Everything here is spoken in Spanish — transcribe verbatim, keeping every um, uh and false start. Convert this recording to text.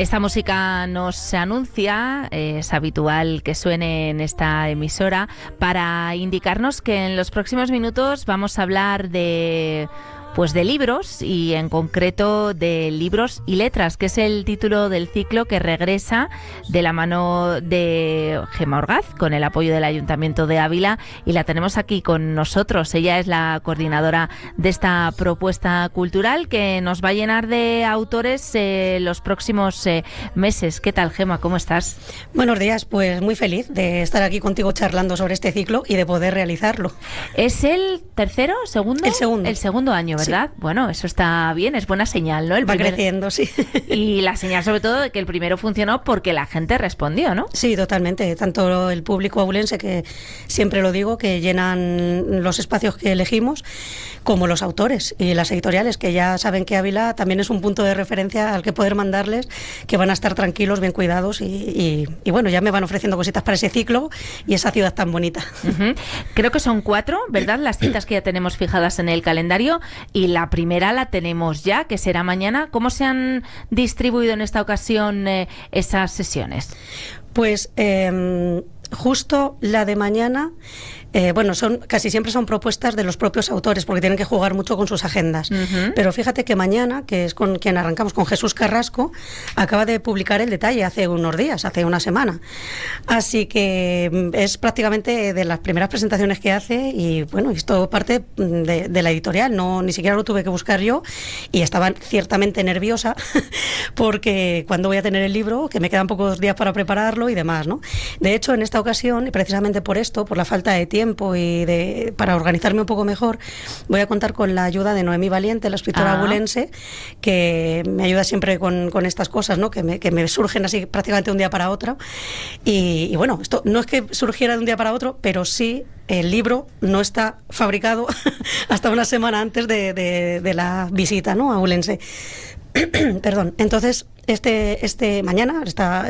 Esta música nos anuncia, eh, es habitual que suene en esta emisora, para indicarnos que en los próximos minutos vamos a hablar de... Pues de libros, y en concreto de Libros y Letras, que es el título del ciclo que regresa de la mano de Gemma Orgaz, con el apoyo del Ayuntamiento de Ávila, y la tenemos aquí con nosotros. Ella es la coordinadora de esta propuesta cultural que nos va a llenar de autores eh, los próximos eh, meses. ¿Qué tal, Gemma? ¿Cómo estás? Buenos días, pues muy feliz de estar aquí contigo charlando sobre este ciclo y de poder realizarlo. ¿Es el tercero, segundo? El segundo. El segundo año, ¿verdad? Sí. Bueno, eso está bien, es buena señal, ¿no? El Va primer... creciendo, sí. Y la señal sobre todo de que el primero funcionó porque la gente respondió, ¿no? Sí, totalmente. Tanto el público abulense, que siempre lo digo, que llenan los espacios que elegimos, como los autores y las editoriales, que ya saben que Ávila también es un punto de referencia al que poder mandarles, que van a estar tranquilos, bien cuidados y, y, y bueno, ya me van ofreciendo cositas para ese ciclo y esa ciudad tan bonita. Uh-huh. Creo que son cuatro, ¿verdad? Las citas que ya tenemos fijadas en el calendario, y la primera la tenemos ya, que será mañana. ¿Cómo se han distribuido en esta ocasión eh, esas sesiones? Pues eh, justo la de mañana... Eh, bueno, son casi siempre son propuestas de los propios autores, porque tienen que jugar mucho con sus agendas. Uh-huh. Pero fíjate que mañana, que es con quien arrancamos, con Jesús Carrasco, acaba de publicar El Detalle hace unos días, hace una semana. Así que es prácticamente de las primeras presentaciones que hace, y bueno, esto parte de, de la editorial, no ni siquiera lo tuve que buscar yo, y estaba ciertamente nerviosa porque cuando voy a tener el libro, que me quedan pocos días para prepararlo y demás, ¿no? De hecho, en esta ocasión, y precisamente por esto, por la falta de tiempo, tiempo y de, para organizarme un poco mejor, voy a contar con la ayuda de Noemí Valiente, la escritora ah. abulense, que me ayuda siempre con, con estas cosas, ¿no? Que me, que me surgen así prácticamente de un día para otro. Y, y bueno, esto no es que surgiera de un día para otro, pero sí el libro no está fabricado hasta una semana antes de, de, de la visita, ¿no? Abulense. Perdón. Entonces, este, este mañana, esta